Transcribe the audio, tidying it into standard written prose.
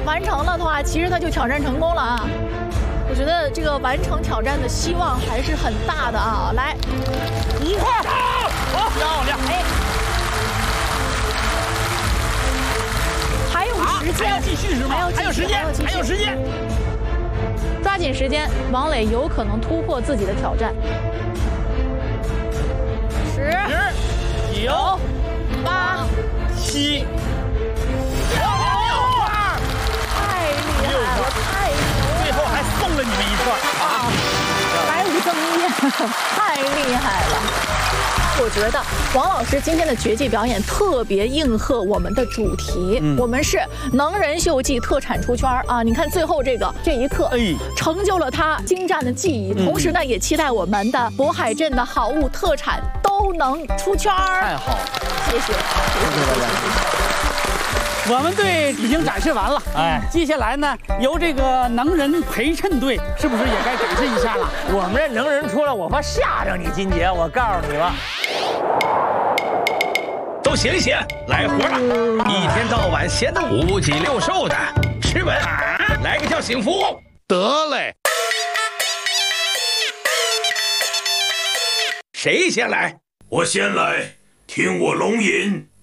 完成了的话，其实他就挑战成功了啊。我觉得这个完成挑战的希望还是很大的啊！来，1块，好，漂亮！哎，还有时间， 还要继续是吗？还有时间，还有时间， 抓紧时间，王磊有可能突破自己的挑战。10、9、8、7。太厉害了，太牛了！ 最后还送了你们1块啊！ 来5赠1，太厉害了！我觉得王老师今天的绝技表演特别应和我们的主题，我们是能人秀技特产出圈啊！你看最后这一刻，成就了他精湛的技艺，同时呢也期待我们的渤海镇的好物特产都能出圈。 太好了， 谢谢大家。 我们队已经展示完了，接下来呢，由这个能人陪衬队是不是也该展示一下了？ 我们这能人出来，我怕吓着你，金杰，我告诉你吧。 都醒醒，来活了！一天到晚闲得5脊6兽的，吃稳，来个叫醒服。 得嘞， 谁先来？ 我先来，听我龙吟。